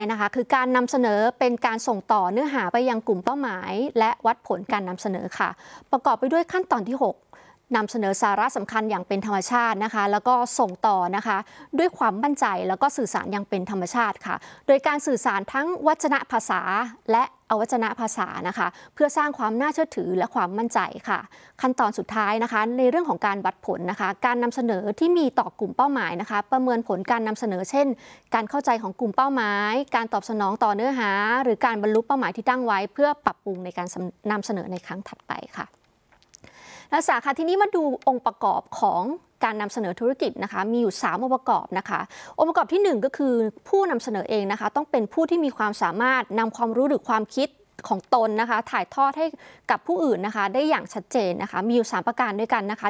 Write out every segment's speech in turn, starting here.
นะคะคือการนำเสนอเป็นการส่งต่อเนื้อหาไปยังกลุ่มเป้าหมายและวัดผลการนำเสนอค่ะประกอบไปด้วยขั้นตอนที่ 6นำเสนอสาระสำคัญอย่างเป็นธรรมชาตินะคะแล้วก็ส่งต่อนะคะด้วยความมั่นใจแล้วก็สื่อสารอย่างเป็นธรรมชาติค่ะโดยการสื่อสารทั้งวจนะภาษาและอวจนะภาษานะคะเพื่อสร้างความน่าเชื่อถือและความมั่นใจค่ะขั้นตอนสุดท้ายนะคะในเรื่องของการวัดผลนะคะการนำเสนอที่มีต่อกลุ่มเป้าหมายนะคะประเมินผลการนำเสนอเช่นการเข้าใจของกลุ่มเป้าหมายการตอบสนองต่อเนื้อหาหรือการบรรลุเป้าหมายที่ตั้งไว้เพื่อปรับปรุงในการนำเสนอในครั้งถัดไปค่ะนักศึกษาค่ะทีนี้มาดูองค์ประกอบของการนำเสนอธุรกิจนะคะมีอยู่3องค์ประกอบนะคะองค์ประกอบที่1ก็คือผู้นำเสนอเองนะคะต้องเป็นผู้ที่มีความสามารถนำความรู้หรือความคิดของตนนะคะถ่ายทอดให้กับผู้อื่นนะคะได้อย่างชัดเจนนะคะมีอยู่3ประการด้วยกันนะคะ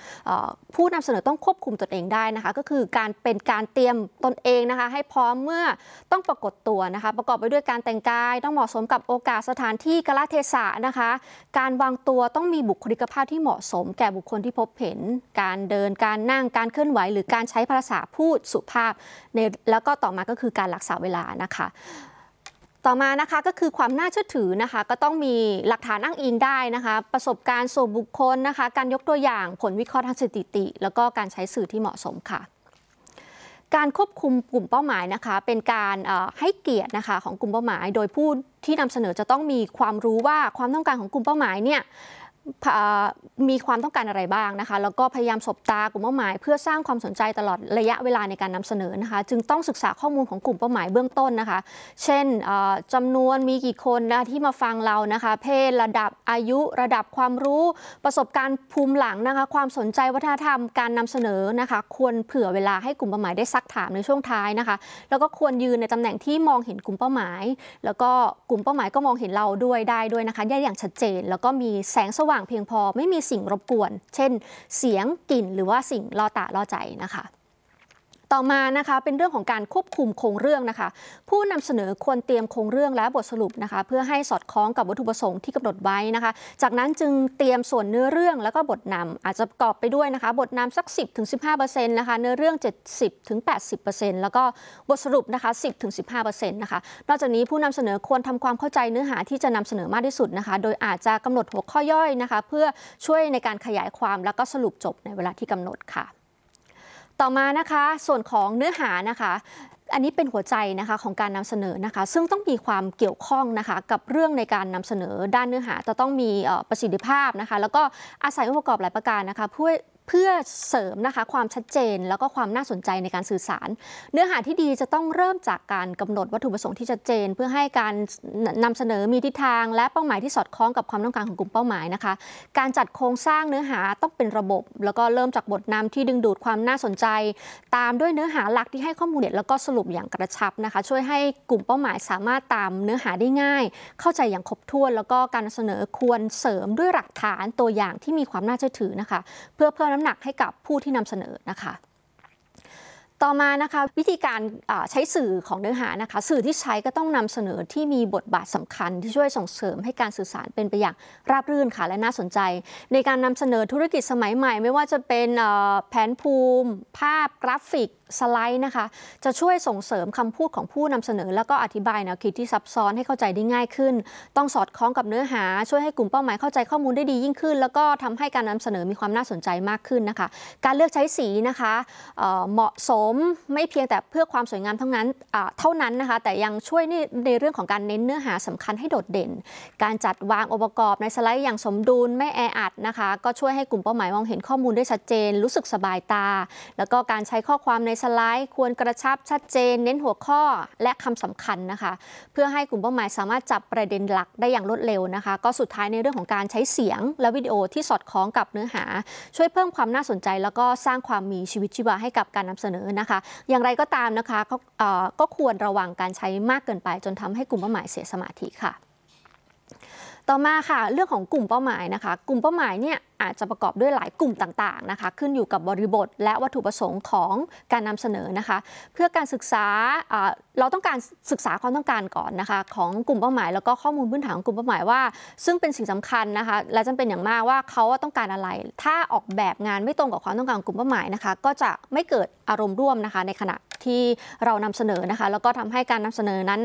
1ผู้นำเสนอต้องควบคุมตนเองได้นะคะก็คือการเตรียมตนเองนะคะให้พร้อมเมื่อต้องปรากฏตัวนะคะประกอบไปด้วยการแต่งกายต้องเหมาะสมกับโอกาสสถานที่กาลเทศะนะคะการวางตัวต้องมีบุคลิกภาพที่เหมาะสมแก่บุคคลที่พบเห็นการเดินการนั่งการเคลื่อนไหวหรือการใช้ภาษาพูดสุภาพแล้วก็ต่อมาก็คือการรักษาเวลานะคะต่อมานะคะก็คือความน่าเชื่อถือนะคะก็ต้องมีหลักฐานอ้างอิงได้นะคะประสบการณ์ส่วนบุคคลนะคะการยกตัวอย่างผลวิเคราะห์ทางสถิติแล้วก็การใช้สื่อที่เหมาะสมค่ะการควบคุมกลุ่มเป้าหมายนะคะเป็นการให้เกียรตินะคะของกลุ่มเป้าหมายโดยผู้ที่นำเสนอจะต้องมีความรู้ว่าความต้องการของกลุ่มเป้าหมายเนี่ยมีความต้องการอะไรบ้างนะคะแล้วก็พยายามสบตากลุ่มเป้าหมายเพื่อสร้างความสนใจตลอดระยะเวลาในการนำเสนอนะคะจึงต้องศึกษาข้อมูลของกลุ่มเป้าหมายเบื้องต้นนะคะเช่นจำนวนมีกี่คนนะที่มาฟังเรานะคะเพศระดับอายุระดับความรู้ประสบการณ์ภูมิหลังนะคะความสนใจวัฒนธรรมการนำเสนอนะคะควรเผื่อเวลาให้กลุ่มเป้าหมายได้ซักถามในช่วงท้ายนะคะแล้วก็ควรยืนในตำแหน่งที่มองเห็นกลุ่มเป้าหมายแล้วก็กลุ่มเป้าหมายก็มองเห็นเราได้ด้วยนะคะได้อย่างชัดเจนแล้วก็มีแสงสว่างเพียงพอไม่มีสิ่งรบกวนเช่นเสียงกลิ่นหรือว่าสิ่งล่อตาล่อใจนะคะต่อมานะคะเป็นเรื่องของการควบคุมโครงเรื่องนะคะผู้นำเสนอควรเตรียมโครงเรื่องและบทสรุปนะคะเพื่อให้สอดคล้องกับวัตถุประสงค์ที่กำหนดไว้นะคะจากนั้นจึงเตรียมส่วนเนื้อเรื่องแล้วก็บทนำอาจจะประกอบไปด้วยนะคะบทนำสัก 10-15% นะคะเนื้อเรื่อง 70-80% แล้วก็บทสรุปนะคะ 10-15% นะคะนอกจากนี้ผู้นำเสนอควรทำความเข้าใจเนื้อหาที่จะนำเสนอมากที่สุดนะคะโดยอาจจะกำหนดหัวข้อย่อยนะคะเพื่อช่วยในการขยายความแล้วก็สรุปจบในเวลาที่กำหนดค่ะต่อมานะคะส่วนของเนื้อหานะคะอันนี้เป็นหัวใจนะคะของการนำเสนอนะคะซึ่งต้องมีความเกี่ยวข้องนะคะกับเรื่องในการนำเสนอด้านเนื้อหาจะต้องมีประสิทธิภาพนะคะแล้วก็อาศัยองค์ประกอบหลายประการนะคะเพื่อเสริมนะคะความชัดเจนแล้วก็ความน่าสนใจในการสื่อสารเนื้อหาที่ดีจะต้องเริ่มจากการกำหนดวัตถุประสงค์ที่ชัดเจนเพื่อให้การนำเสนอมีทิศทางและเป้าหมายที่สอดคล้องกับความต้องการของกลุ่มเป้าหมายนะคะการจัดโครงสร้างเนื้อหาต้องเป็นระบบแล้วก็เริ่มจากบทนำที่ดึงดูดความน่าสนใจตามด้วยเนื้อหาหลักที่ให้ข้อมูลเด็ดแล้วก็สรุปอย่างกระชับนะคะช่วยให้กลุ่มเป้าหมายสามารถตามเนื้อหาได้ง่ายเข้าใจอย่างครบถ้วนแล้วก็การนำเสนอควรเสริมด้วยหลักฐานตัวอย่างที่มีความน่าเชื่อถือนะคะเพื่อเพิ่มน้ำหนักให้กับผู้ที่นำเสนอนะคะต่อมานะคะวิธีการใช้สื่อของเนื้อหานะคะสื่อที่ใช้ก็ต้องนำเสนอที่มีบทบาทสำคัญที่ช่วยส่งเสริมให้การสื่อสารเป็นไปอย่างราบรื่นค่ะและน่าสนใจในการนำเสนอธุรกิจสมัยใหม่ไม่ว่าจะเป็นแผนภูมิภาพกราฟิกสไลด์นะคะจะช่วยส่งเสริมคำพูดของผู้นำเสนอแล้วก็อธิบายแนวคิดที่ซับซ้อนให้เข้าใจได้ง่ายขึ้นต้องสอดคล้องกับเนื้อหาช่วยให้กลุ่มเป้าหมายเข้าใจข้อมูลได้ดียิ่งขึ้นแล้วก็ทำให้การนำเสนอมีความน่าสนใจมากขึ้นนะคะการเลือกใช้สีนะคะเหมาะสมไม่เพียงแต่เพื่อความสวยงามเท่านั้นนะคะแต่ยังช่วยในเรื่องของการเน้นเนื้อหาสำคัญให้โดดเด่นการจัดวางองค์ประกอบในสไลด์อย่างสมดุลไม่แออัดนะคะก็ช่วยให้กลุ่มเป้าหมายมองเห็นข้อมูลได้ชัดเจนรู้สึกสบายตาแล้วก็การใช้ข้อความในสไลด์ควรกระชับชัดเจนเน้นหัวข้อและคำสำคัญนะคะเพื่อให้กลุ่มเป้าหมายสามารถจับประเด็นหลักได้อย่างรวดเร็วนะคะก็สุดท้ายในเรื่องของการใช้เสียงและวิดีโอที่สอดคล้องกับเนื้อหาช่วยเพิ่มความน่าสนใจแล้วก็สร้างความมีชีวิตชีวาให้กับการนำเสนอนะคะอย่างไรก็ตามนะคะก็ควรระวังการใช้มากเกินไปจนทำให้กลุ่มเป้าหมายเสียสมาธิค่ะต่อมาค่ะเรื่องของกลุ่มเป้าหมายนะคะกลุ่มเป้าหมายเนี่ยอาจจะประกอบด้วยหลายกลุ่มต่างๆนะคะขึ้นอยู่กับบริบทและวัตถุประสงค์ของการนำเสนอนะคะเพื่อการศึกษาเราต้องการศึกษาความต้องการก่อนนะคะของกลุ่มเป้าหมายแล้วก็ข้อมูลพื้นฐานของกลุ่มเป้าหมายว่าซึ่งเป็นสิ่งสำคัญนะคะและจำเป็นอย่างมากว่าเขาต้องการอะไรถ้าออกแบบงานไม่ตรงกับความต้องการของกลุ่มเป้าหมายนะคะก็จะไม่เกิดอารมณ์ร่วมนะคะในขณะที่เรานำเสนอนะคะแล้วก็ทำให้การนำเสนอนั้น